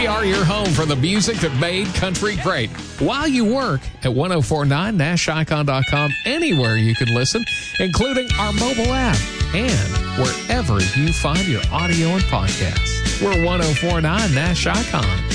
are your home for the music that made country great. While you work at 1049nashicon.com, anywhere you can listen, including our mobile app and wherever you find your audio and podcasts. We're 1049 Nash Icon.